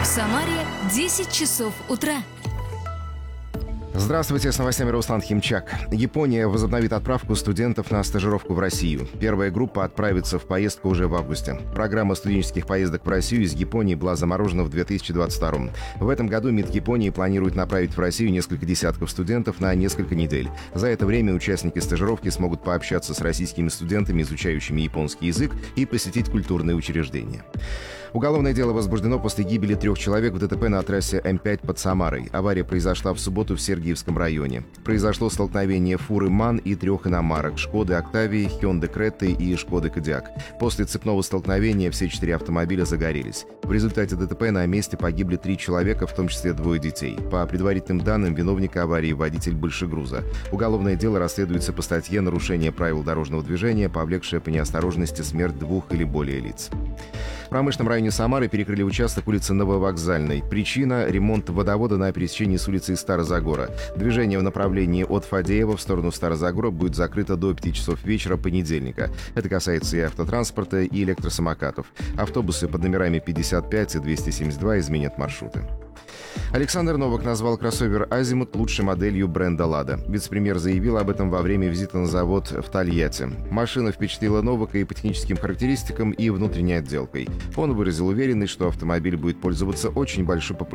Самаре 10 часов утра. Здравствуйте, с новостями Руслан Химчак. Япония возобновит отправку студентов на стажировку в Россию. Первая группа отправится в поездку уже в августе. Программа студенческих поездок в Россию из Японии была заморожена в 2022. В этом году МИД Японии планирует направить в Россию несколько десятков студентов на несколько недель. За это время участники стажировки смогут пообщаться с российскими студентами, изучающими японский язык, и посетить культурные учреждения. Уголовное дело возбуждено после гибели 3 человек в ДТП на трассе М5 под Самарой. Авария произошла в субботу в Сергиевском районе. Произошло столкновение фуры МАН и 3 иномарок — Шкоды Октавии, Хёнды Кретты и Шкоды Кодиак. После цепного столкновения все 4 автомобиля загорелись. В результате ДТП на месте погибли 3 человека, в том числе 2 детей. По предварительным данным, виновник аварии — водитель большегруза. Уголовное дело расследуется по статье «Нарушение правил дорожного движения, повлекшее по неосторожности смерть 2 или более лиц». В промышленном районе Самары перекрыли участок улицы Нововокзальной. Причина — ремонт водовода на пересечении с улицей Старозагора. Движение в направлении от Фадеева в сторону Старозагора будет закрыто до 5 часов вечера понедельника. Это касается и автотранспорта, и электросамокатов. Автобусы под номерами 55 и 272 изменят маршруты. Александр Новак назвал кроссовер «Азимут» лучшей моделью бренда «Лада». Вице-премьер заявил об этом во время визита на завод в Тольятти. Машина впечатлила Новака и по техническим характеристикам, и внутренней отделкой. Он выразил уверенность, что автомобиль будет пользоваться очень большой популярностью